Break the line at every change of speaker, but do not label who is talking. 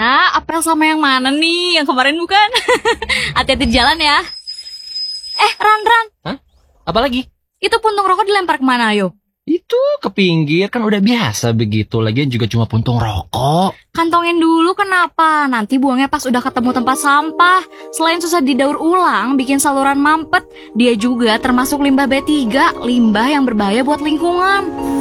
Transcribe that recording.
Ah, April sama yang mana nih? Yang kemarin bukan? Hati-hati di jalan ya. Ran.
Hah? Apalagi?
Itu puntung rokok dilempar kemana, ayo?
Itu ke pinggir, kan udah biasa begitu. Lagian juga cuma puntung rokok.
Kantongin dulu kenapa? Nanti buangnya pas udah ketemu tempat sampah. Selain susah didaur ulang, bikin saluran mampet, dia juga termasuk limbah B3, limbah yang berbahaya buat lingkungan.